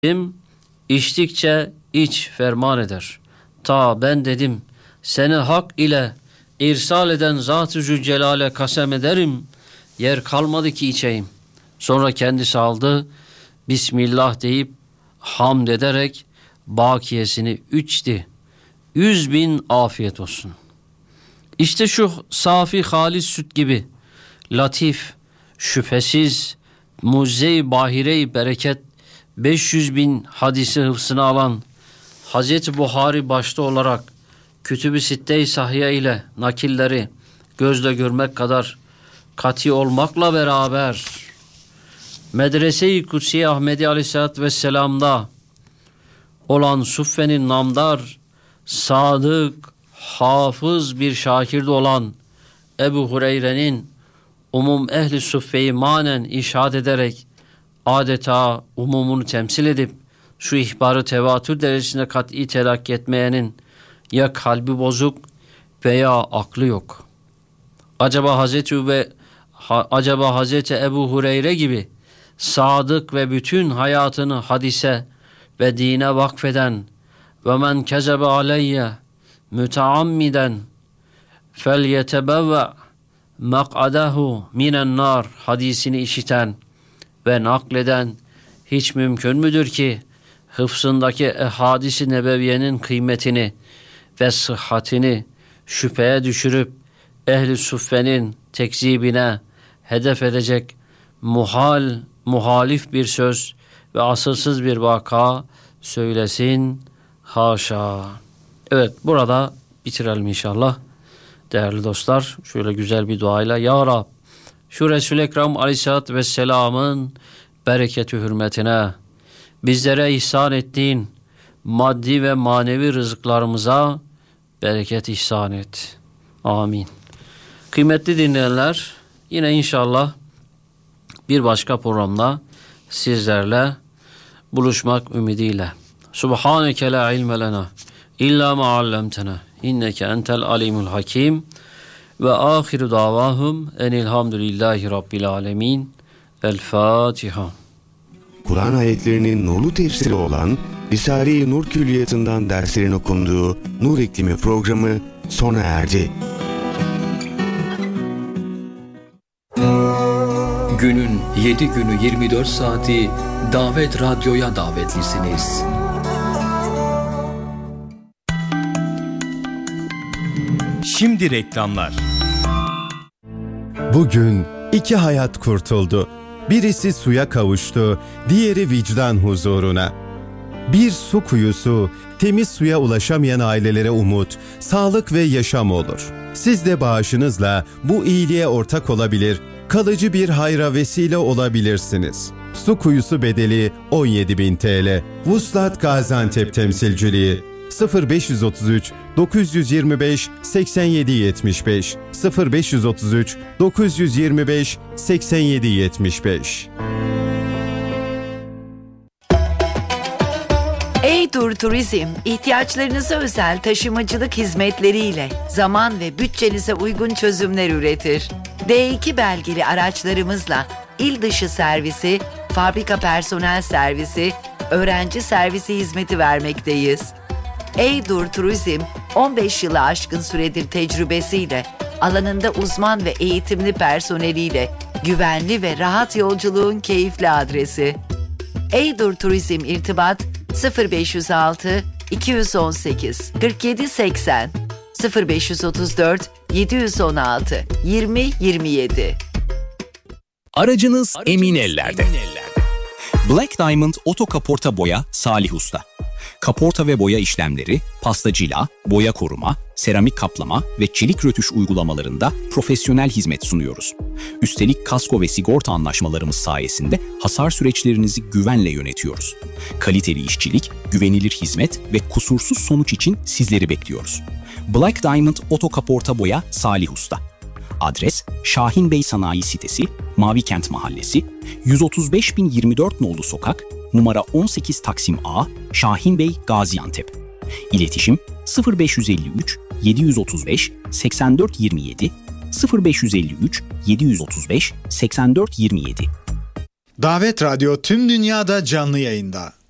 içtikçe iç ferman eder. Ta ben dedim, seni hak ile irsal eden Zat-ı Zülcelal'e kasem ederim, yer kalmadı ki içeyim. Sonra kendisi aldı, Bismillah deyip hamd ederek bakiyesini içti. 100.000 afiyet olsun. İşte şu safi halis süt gibi latif, şüphesiz mucize-i bahire-i bereket 500.000 hadisi hıfzına alan Hazreti Buhari başta olarak Kütüb-i Sitte-i Sahiye ile nakilleri gözle görmek kadar kati olmakla beraber Medrese-i Kudsiye Ahmedi Aleyhisselatü Vesselam'da olan Suffe'nin namdar, sadık, hafız bir şakirde olan Ebu Hureyre'nin umum ehli suffeyi manen işaret ederek adeta umumunu temsil edip şu ihbarı tevatür derecesinde kat'i telakki etmeyenin ya kalbi bozuk veya aklı yok. Acaba Hazreti Ebu Hureyre gibi sadık ve bütün hayatını hadise ve dine vakfeden ve men kezebe aleyye müteammiden felyetebevve mak'adahu minen nar hadisini işiten ve nakleden hiç mümkün müdür ki hıfzındaki hadis-i nebeviyenin kıymetini ve sıhhatini şüpheye düşürüp ehli suffenin tekzibine hedef edecek muhalif bir söz ve asılsız bir vaka söylesin? Haşa. Evet, burada bitirelim inşallah. Değerli dostlar, şöyle güzel bir duayla: Ya Rab, şu Resul-i Ekrem Aleyhisselatü Vesselam'ın bereketi hürmetine bizlere ihsan ettiğin maddi ve manevi rızıklarımıza bereket ihsan et. Amin. Kıymetli dinleyenler, yine inşallah bir başka programda sizlerle buluşmak ümidiyle. Subhaneke la ilme lena illa ma allamtena inneke entel alimul hakim ve ahiru davahum enilhamdülillahi rabbil alemin. El Fatiha. Kur'an ayetlerinin nurlu tefsiri olan Risale-i Nur Külliyatı'ndan derslerin okunduğu Nur İklimi programı sona erdi. Günün 7 günü 24 saati Davet Radyo'ya davetlisiniz. Şimdi reklamlar. Bugün 2 hayat kurtuldu. Birisi suya kavuştu, diğeri vicdan huzuruna. Bir su kuyusu, temiz suya ulaşamayan ailelere umut, sağlık ve yaşam olur. Siz de bağışınızla bu iyiliğe ortak olabilir, kalıcı bir hayra vesile olabilirsiniz. Su kuyusu bedeli 17.000 TL. Vuslat Gaziantep Temsilciliği 0533 925 87 75 0533 925 87 75. Eydur Turizm, ihtiyaçlarınıza özel taşımacılık hizmetleriyle zaman ve bütçenize uygun çözümler üretir. D2 belgeli araçlarımızla il dışı servisi, fabrika personel servisi, öğrenci servisi hizmeti vermekteyiz. Eydur Turizm, 15 yılı aşkın süredir tecrübesiyle, alanında uzman ve eğitimli personeliyle güvenli ve rahat yolculuğun keyifli adresi. Eydur Turizm irtibat 0506 218 47 80 0534 716 20 27. Aracınız emin ellerde. Black Diamond Oto Kaporta Boya Salih Usta. Kaporta ve boya işlemleri, pastacıyla, boya koruma, seramik kaplama ve çelik rötuş uygulamalarında profesyonel hizmet sunuyoruz. Üstelik kasko ve sigorta anlaşmalarımız sayesinde hasar süreçlerinizi güvenle yönetiyoruz. Kaliteli işçilik, güvenilir hizmet ve kusursuz sonuç için sizleri bekliyoruz. Black Diamond Oto Kaporta Boya Salih Usta. Adres: Şahin Bey Sanayi Sitesi, Mavikent Mahallesi, 135.024 nolu sokak, numara 18 Taksim A, Şahin Bey, Gaziantep. İletişim 0553 735 84 27 0553 735 84 27. Davet Radyo tüm dünyada canlı yayında.